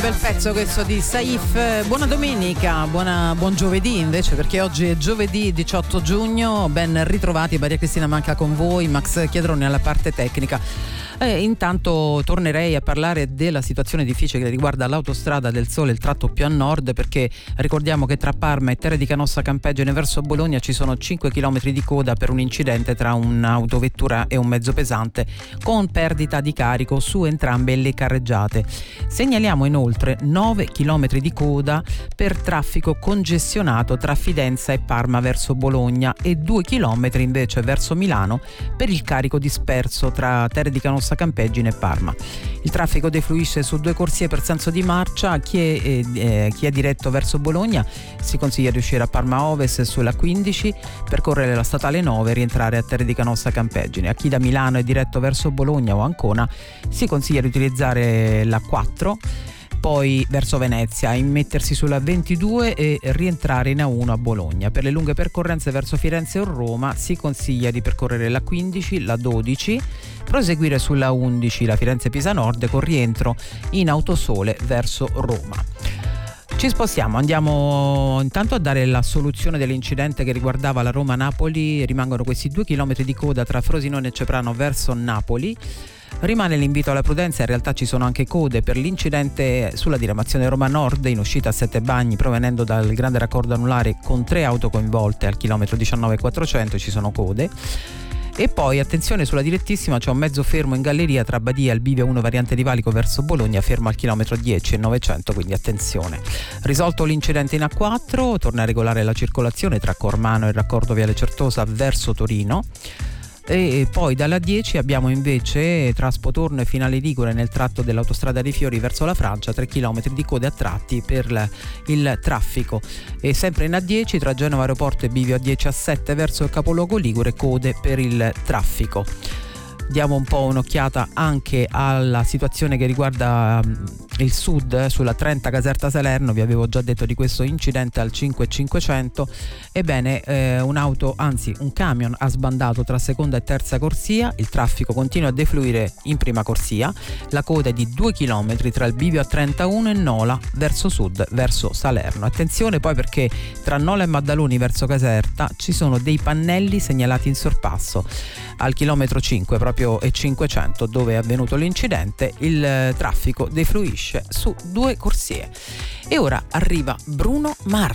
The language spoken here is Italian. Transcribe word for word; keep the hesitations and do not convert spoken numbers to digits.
bel pezzo questo di Saif. Buona domenica, buona, buon giovedì invece, perché oggi è giovedì diciotto giugno. Ben ritrovati, Maria Cristina Manca con voi, Max Chiadroni alla parte tecnica. Eh, intanto tornerei a parlare della situazione difficile che riguarda l'autostrada del Sole, il tratto più a nord, perché ricordiamo che tra Parma e Terre di Canossa Campeggine verso Bologna ci sono cinque chilometri di coda per un incidente tra un'autovettura e un mezzo pesante, con perdita di carico su entrambe le carreggiate. Segnaliamo inoltre nove chilometri di coda per traffico congestionato tra Fidenza e Parma verso Bologna e due chilometri invece verso Milano per il carico disperso tra Terre di Canossa Campeggine e Parma. Il traffico defluisce su due corsie per senso di marcia. Chi è, eh, chi è diretto verso Bologna si consiglia di uscire a Parma Ovest sulla quindici, percorrere la statale nove e rientrare a Terre di Canossa Campeggine. A chi da Milano è diretto verso Bologna o Ancona si consiglia di utilizzare la quattro, poi verso Venezia, immettersi sulla ventidue e rientrare in A uno a Bologna. Per le lunghe percorrenze verso Firenze o Roma si consiglia di percorrere la quindici, la dodici, proseguire sulla undici, la Firenze-Pisa Nord, con rientro in Autosole verso Roma. Ci spostiamo, andiamo intanto a dare la soluzione dell'incidente che riguardava la Roma-Napoli. Rimangono questi due chilometri di coda tra Frosinone e Ceprano verso Napoli. Rimane l'invito alla prudenza, in realtà ci sono anche code per l'incidente sulla diramazione Roma Nord in uscita a Sette Bagni provenendo dal grande raccordo anulare, con tre auto coinvolte al chilometro diciannove quattrocento, ci sono code. E poi attenzione, sulla direttissima c'è un mezzo fermo in galleria tra Badia e il bivio uno variante di Valico verso Bologna, fermo al chilometro dieci e novecento, quindi attenzione. Risolto l'incidente in A quattro, torna a regolare la circolazione tra Cormano e il raccordo Viale Certosa verso Torino. E poi dalla dieci abbiamo invece tra Spotorno e Finale Ligure nel tratto dell'autostrada dei Fiori verso la Francia tre chilometri di code a tratti per il traffico. E sempre in A dieci tra Genova Aeroporto e bivio A dieci A sette verso il capoluogo Ligure, code per il traffico. Diamo un po' un'occhiata anche alla situazione che riguarda il sud sulla trenta Caserta Salerno. Vi avevo già detto di questo incidente al cinque cinquecento. Ebbene, eh, un'auto, anzi un camion ha sbandato tra seconda e terza corsia. Il traffico continua a defluire in prima corsia. La coda è di due chilometri tra il bivio A trentauno e Nola verso sud, verso Salerno. Attenzione poi, perché tra Nola e Maddaloni verso Caserta ci sono dei pannelli segnalati in sorpasso al chilometro cinque proprio e cinquecento, dove è avvenuto l'incidente. Il eh, traffico defluisce su due corsie. E ora arriva Bruno Mars.